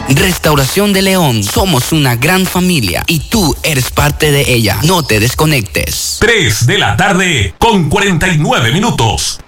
Restauración de León, somos una gran familia y tú eres parte de ella. No te desconectes. 3 de la tarde con 49 minutos.